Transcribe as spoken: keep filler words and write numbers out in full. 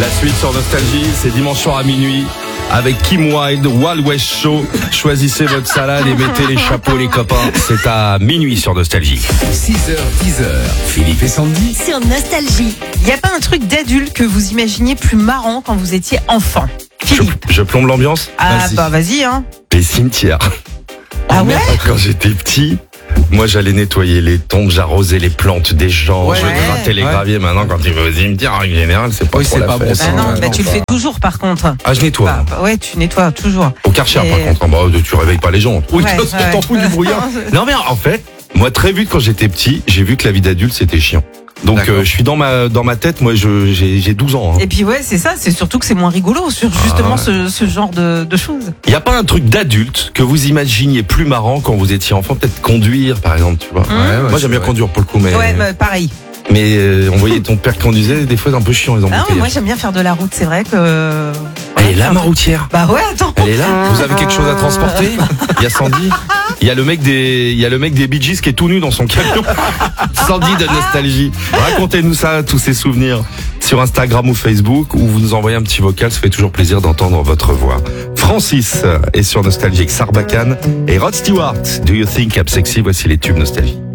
La suite sur Nostalgie, c'est dimanche soir à minuit. Avec Kim Wilde, Wild West Show. Choisissez votre salade et mettez les chapeaux les copains. C'est à minuit sur Nostalgie. six heures, dix heures, Philippe et Sandy. Sur Nostalgie. Il n'y a pas un truc d'adulte que vous imaginiez plus marrant quand vous étiez enfant? Je, Philippe. je plombe l'ambiance. Ah Vas-y. bah vas-y hein. Les cimetières. Ah ouais? Quand j'étais petit, moi j'allais nettoyer les tombes, j'arrosais les plantes des gens, Ouais. je grattais les Ouais. graviers. Maintenant quand tu vas au cimetière, en général, c'est pas Oui, trop c'est la pas bon, fête. ça. Bah non, ouais, bah non, tu le bah. fais toujours par contre. Ah, je nettoie. Bah, bah ouais, tu nettoies toujours. Au Karcher, Et- par contre. Bah, tu réveilles pas les gens. Oui, Ouais, tu ouais. t'en fous du brouillard. Non, mais en fait, moi, très vite, quand j'étais petit, j'ai vu que la vie d'adulte, c'était chiant. Donc, D'accord. euh, je suis dans ma, dans ma tête, moi, je, j'ai, j'ai douze ans. hein. Et puis ouais, c'est ça, c'est surtout que c'est moins rigolo sur justement Ah ouais. ce, ce genre de, de choses. Il y a pas un truc d'adulte que vous imaginiez plus marrant quand vous étiez enfant? Peut-être conduire, par exemple, tu vois. Mmh. Ouais, ouais, Moi, c'est j'aime bien vrai. conduire pour le coup, mais, Ouais, bah, pareil. mais euh, on voyait ton père conduisait, des fois, c'est un peu chiant, les Ah, embouteillages. moi j'aime bien faire de la route, c'est vrai que... Elle est là, ma routière. Bah ouais, attends. Elle est là. Vous avez quelque chose à transporter? Il y a Sandy. Il y a le mec des, il y a le mec des Bee Gees qui est tout nu dans son camion. Sandy de Nostalgie. Racontez-nous ça, tous ces souvenirs sur Instagram ou Facebook, ou vous nous envoyez un petit vocal. Ça fait toujours plaisir d'entendre votre voix. Francis est sur Nostalgie avec Sarbacane et Rod Stewart. Do you think I'm sexy? Voici les tubes Nostalgie.